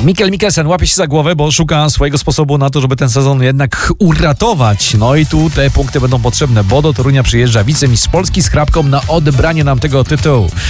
Mikkel Mikkelsen łapie się za głowę, bo szuka swojego sposobu na to, żeby ten sezon jednak uratować. No i tu te punkty będą potrzebne, bo do Torunia przyjeżdża wicemistrz Polski z chrapką na odebranie nam tego tytułu.